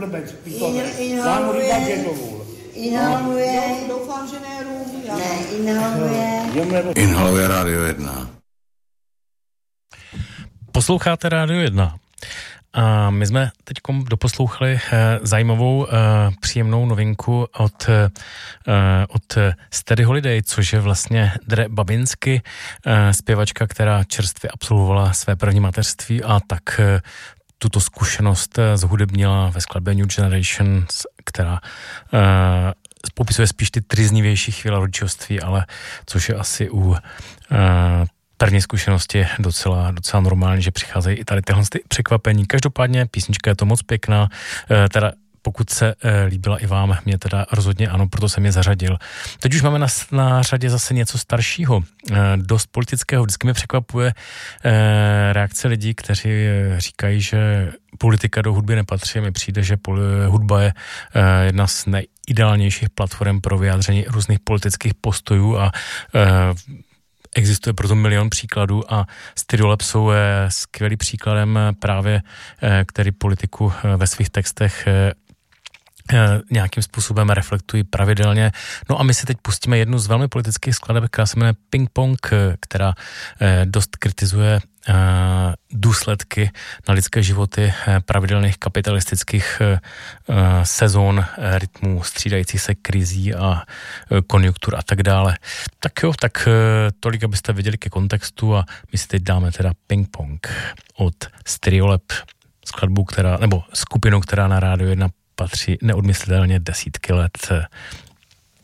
blbec. Já mu říkám, že je to vůl. Inhaluje. Doufám, že ne rum. Inhaluje Rádio 1. Posloucháte Rádio 1. A my jsme teď doposlouchali zajímavou, příjemnou novinku od Steady Holiday, což je vlastně Dre Babinsky, zpěvačka, která čerstvě absolvovala své první mateřství a tak tuto zkušenost zhudebnila ve skladbě New Generation, která popisuje spíš ty trýznivější chvíle rodičovství, ale což je asi u první zkušenosti docela normální, že přicházejí i tady tyhle překvapení. Každopádně písnička je to moc pěkná, teda pokud se líbila i vám, mě teda rozhodně ano, proto jsem je zařadil. Teď už máme na řadě zase něco staršího, dost politického. Vždycky mě překvapuje reakce lidí, kteří říkají, že politika do hudby nepatří. Mi přijde, že hudba je jedna z nejideálnějších platform pro vyjádření různých politických postojů a existuje proto milion příkladů a Stereolab jsou skvělým příkladem právě, který politiku ve svých textech nějakým způsobem reflektují pravidelně. No a my si teď pustíme jednu z velmi politických skladeb, která se jmenuje Ping Pong, která dost kritizuje důsledky na lidské životy pravidelných kapitalistických sezón, rytmů střídajících se krizí a konjunktur a tak dále. Tak jo, tak tolik, abyste viděli ke kontextu a my si teď dáme teda Ping Pong od Stereolab, skladbu, nebo skupinu, která na Rádio 1 patří neodmyslitelně desítky let.